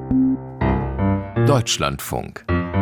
Deutschlandfunk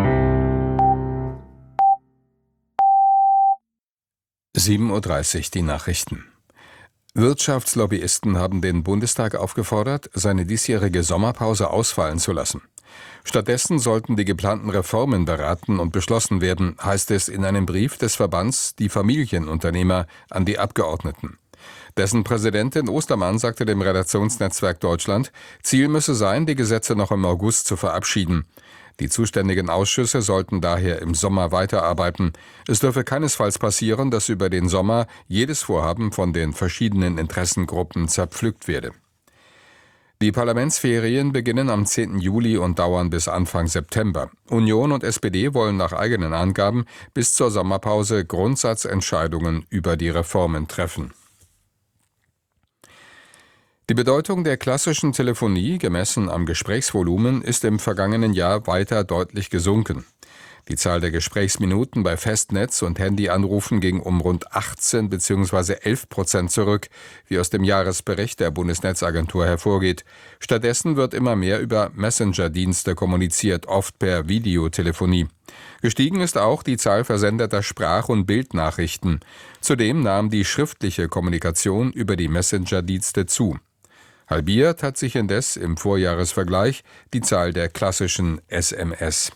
7:30 Uhr die Nachrichten. Wirtschaftslobbyisten haben den Bundestag aufgefordert, seine diesjährige Sommerpause ausfallen zu lassen. Stattdessen sollten die geplanten Reformen beraten und beschlossen werden, heißt es in einem Brief des Verbands Die Familienunternehmer an die Abgeordneten. Dessen Präsidentin Ostermann sagte dem Redaktionsnetzwerk Deutschland, Ziel müsse sein, die Gesetze noch im August zu verabschieden. Die zuständigen Ausschüsse sollten daher im Sommer weiterarbeiten. Es dürfe keinesfalls passieren, dass über den Sommer jedes Vorhaben von den verschiedenen Interessengruppen zerpflückt werde. Die Parlamentsferien beginnen am 10. Juli und dauern bis Anfang September. Union und SPD wollen nach eigenen Angaben bis zur Sommerpause Grundsatzentscheidungen über die Reformen treffen. Die Bedeutung der klassischen Telefonie, gemessen am Gesprächsvolumen, ist im vergangenen Jahr weiter deutlich gesunken. Die Zahl der Gesprächsminuten bei Festnetz- und Handyanrufen ging um rund 18 bzw. 11% zurück, wie aus dem Jahresbericht der Bundesnetzagentur hervorgeht. Stattdessen wird immer mehr über Messenger-Dienste kommuniziert, oft per Videotelefonie. Gestiegen ist auch die Zahl versendeter Sprach- und Bildnachrichten. Zudem nahm die schriftliche Kommunikation über die Messenger-Dienste zu. Halbiert hat sich indes im Vorjahresvergleich die Zahl der klassischen SMS.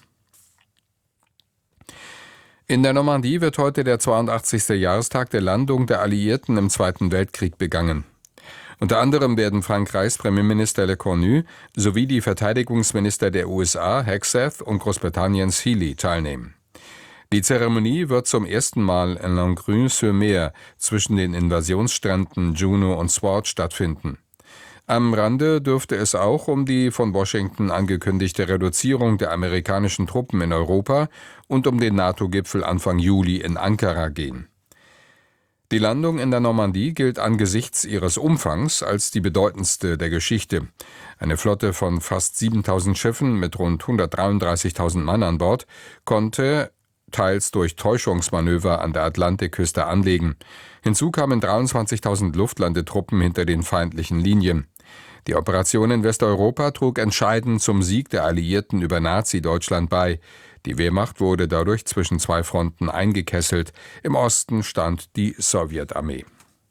In der Normandie wird heute der 82. Jahrestag der Landung der Alliierten im Zweiten Weltkrieg begangen. Unter anderem werden Frankreichs Premierminister Lecornu sowie die Verteidigungsminister der USA, Hegseth, und Großbritanniens Healey teilnehmen. Die Zeremonie wird zum ersten Mal in Langrune-sur-Mer zwischen den Invasionsstränden Juno und Sword stattfinden. Am Rande dürfte es auch um die von Washington angekündigte Reduzierung der amerikanischen Truppen in Europa und um den NATO-Gipfel Anfang Juli in Ankara gehen. Die Landung in der Normandie gilt angesichts ihres Umfangs als die bedeutendste der Geschichte. Eine Flotte von fast 7.000 Schiffen mit rund 133.000 Mann an Bord konnte teils durch Täuschungsmanöver an der Atlantikküste anlegen. Hinzu kamen 23.000 Luftlandetruppen hinter den feindlichen Linien. Die Operation in Westeuropa trug entscheidend zum Sieg der Alliierten über Nazi-Deutschland bei. Die Wehrmacht wurde dadurch zwischen zwei Fronten eingekesselt. Im Osten stand die Sowjetarmee.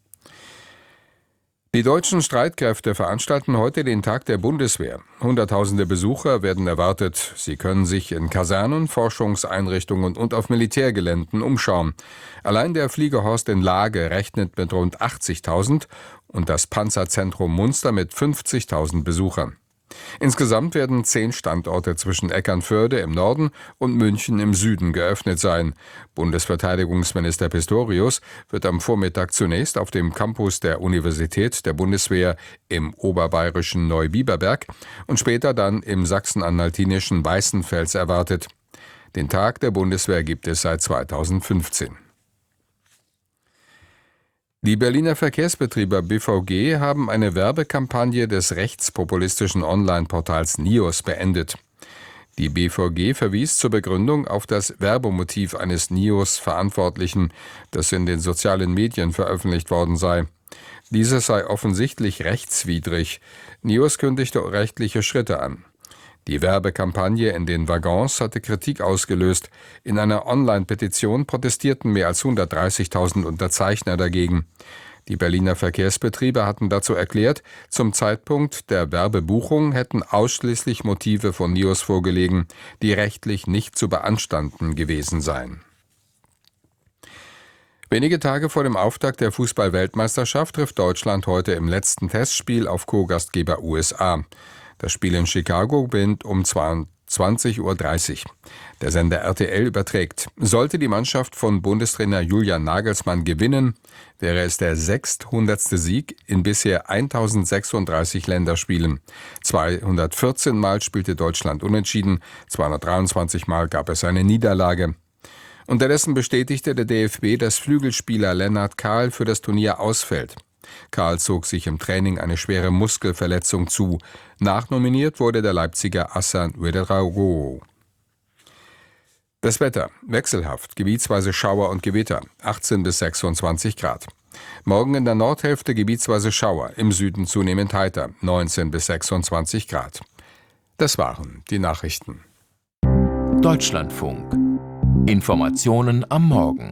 Die deutschen Streitkräfte veranstalten heute den Tag der Bundeswehr. Hunderttausende Besucher werden erwartet. Sie können sich in Kasernen, Forschungseinrichtungen und auf Militärgeländen umschauen. Allein der Fliegerhorst in Lage rechnet mit rund 80.000 und das Panzerzentrum Munster mit 50.000 Besuchern. Insgesamt werden 10 Standorte zwischen Eckernförde im Norden und München im Süden geöffnet sein. Bundesverteidigungsminister Pistorius wird am Vormittag zunächst auf dem Campus der Universität der Bundeswehr im oberbayerischen Neubiberberg und später dann im sachsen-anhaltinischen Weißenfels erwartet. Den Tag der Bundeswehr gibt es seit 2015. Die Berliner Verkehrsbetriebe BVG haben eine Werbekampagne des rechtspopulistischen Online-Portals NIOS beendet. Die BVG verwies zur Begründung auf das Werbemotiv eines NIOS-Verantwortlichen, das in den sozialen Medien veröffentlicht worden sei. Dieses sei offensichtlich rechtswidrig. NIOS kündigte rechtliche Schritte an. Die Werbekampagne in den Waggons hatte Kritik ausgelöst. In einer Online-Petition protestierten mehr als 130.000 Unterzeichner dagegen. Die Berliner Verkehrsbetriebe hatten dazu erklärt, zum Zeitpunkt der Werbebuchung hätten ausschließlich Motive von NIOS vorgelegen, die rechtlich nicht zu beanstanden gewesen seien. Wenige Tage vor dem Auftakt der Fußball-Weltmeisterschaft trifft Deutschland heute im letzten Testspiel auf Co-Gastgeber USA. Das Spiel in Chicago beginnt um 20:30 Uhr. Der Sender RTL überträgt. Sollte die Mannschaft von Bundestrainer Julian Nagelsmann gewinnen, wäre es der 600. Sieg in bisher 1036 Länderspielen. 214 Mal spielte Deutschland unentschieden, 223 Mal gab es eine Niederlage. Unterdessen bestätigte der DFB, dass Flügelspieler Lennart Kahl für das Turnier ausfällt. Kahl zog sich im Training eine schwere Muskelverletzung zu. Nachnominiert wurde der Leipziger Hassan Ouedraogo. Das Wetter: wechselhaft, gebietsweise Schauer und Gewitter, 18 bis 26 Grad. Morgen in der Nordhälfte gebietsweise Schauer, im Süden zunehmend heiter, 19 bis 26 Grad. Das waren die Nachrichten. Deutschlandfunk. Informationen am Morgen.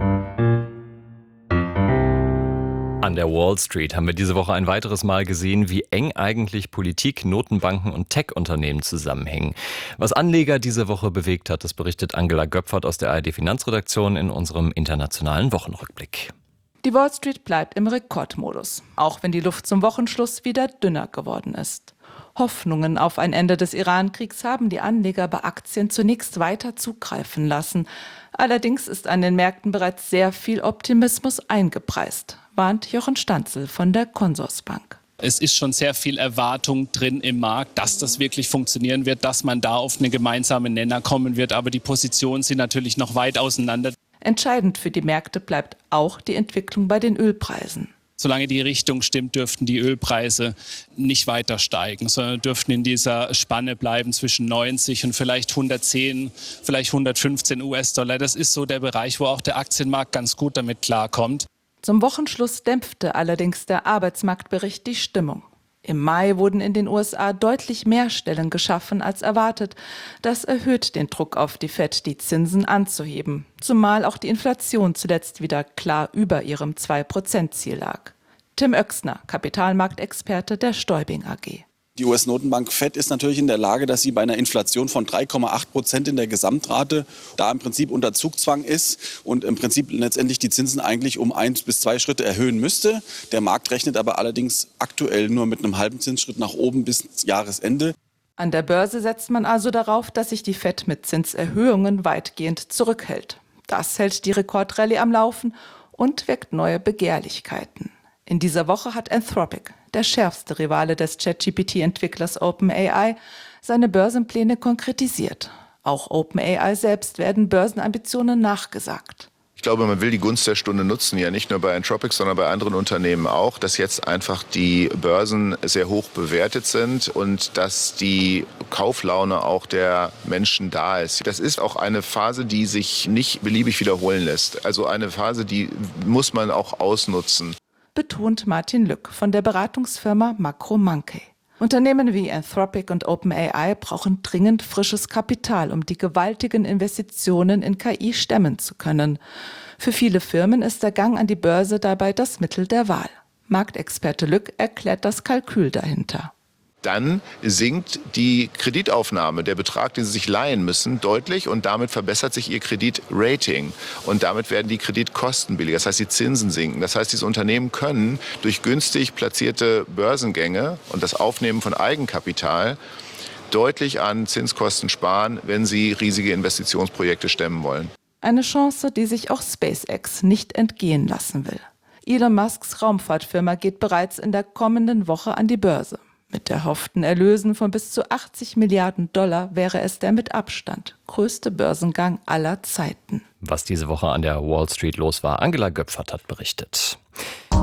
An der Wall Street haben wir diese Woche ein weiteres Mal gesehen, wie eng eigentlich Politik, Notenbanken und Tech-Unternehmen zusammenhängen. Was Anleger diese Woche bewegt hat, das berichtet Angela Göpfert aus der ARD-Finanzredaktion in unserem internationalen Wochenrückblick. Die Wall Street bleibt im Rekordmodus, auch wenn die Luft zum Wochenschluss wieder dünner geworden ist. Hoffnungen auf ein Ende des Iran-Kriegs haben die Anleger bei Aktien zunächst weiter zugreifen lassen. Allerdings ist an den Märkten bereits sehr viel Optimismus eingepreist, warnt Jochen Stanzel von der Consorsbank. Es ist schon sehr viel Erwartung drin im Markt, dass das wirklich funktionieren wird, dass man da auf einen gemeinsamen Nenner kommen wird. Aber die Positionen sind natürlich noch weit auseinander. Entscheidend für die Märkte bleibt auch die Entwicklung bei den Ölpreisen. Solange die Richtung stimmt, dürften die Ölpreise nicht weiter steigen, sondern dürften in dieser Spanne bleiben zwischen 90 und vielleicht 110, vielleicht 115 US-Dollar. Das ist so der Bereich, wo auch der Aktienmarkt ganz gut damit klarkommt. Zum Wochenschluss dämpfte allerdings der Arbeitsmarktbericht die Stimmung. Im Mai wurden in den USA deutlich mehr Stellen geschaffen als erwartet. Das erhöht den Druck auf die Fed, die Zinsen anzuheben, zumal auch die Inflation zuletzt wieder klar über ihrem 2%-Ziel lag. Tim Oechsner, Kapitalmarktexperte der Stäubing AG. Die US-Notenbank Fed ist natürlich in der Lage, dass sie bei einer Inflation von 3,8% in der Gesamtrate da im Prinzip unter Zugzwang ist und im Prinzip letztendlich die Zinsen eigentlich um 1 bis 2 Schritte erhöhen müsste. Der Markt rechnet aber allerdings aktuell nur mit einem halben Zinsschritt nach oben bis Jahresende. An der Börse setzt man also darauf, dass sich die Fed mit Zinserhöhungen weitgehend zurückhält. Das hält die Rekordrallye am Laufen und weckt neue Begehrlichkeiten. In dieser Woche hat Anthropic, der schärfste Rivale des ChatGPT-Entwicklers OpenAI, seine Börsenpläne konkretisiert. Auch OpenAI selbst werden Börsenambitionen nachgesagt. Ich glaube, man will die Gunst der Stunde nutzen, ja nicht nur bei Anthropic, sondern bei anderen Unternehmen auch, dass jetzt einfach die Börsen sehr hoch bewertet sind und dass die Kauflaune auch der Menschen da ist. Das ist auch eine Phase, die sich nicht beliebig wiederholen lässt. Also eine Phase, die muss man auch ausnutzen. Betont Martin Lück von der Beratungsfirma Macro Monkey. Unternehmen wie Anthropic und OpenAI brauchen dringend frisches Kapital, um die gewaltigen Investitionen in KI stemmen zu können. Für viele Firmen ist der Gang an die Börse dabei das Mittel der Wahl. Marktexperte Lück erklärt das Kalkül dahinter. Dann sinkt die Kreditaufnahme, der Betrag, den Sie sich leihen müssen, deutlich und damit verbessert sich Ihr Kreditrating und damit werden die Kreditkosten billiger, das heißt die Zinsen sinken. Das heißt, diese Unternehmen können durch günstig platzierte Börsengänge und das Aufnehmen von Eigenkapital deutlich an Zinskosten sparen, wenn sie riesige Investitionsprojekte stemmen wollen. Eine Chance, die sich auch SpaceX nicht entgehen lassen will. Elon Musks Raumfahrtfirma geht bereits in der kommenden Woche an die Börse. Mit erhofften Erlösen von bis zu 80 Milliarden Dollar wäre es der mit Abstand größte Börsengang aller Zeiten. Was diese Woche an der Wall Street los war, Angela Göpfert hat berichtet.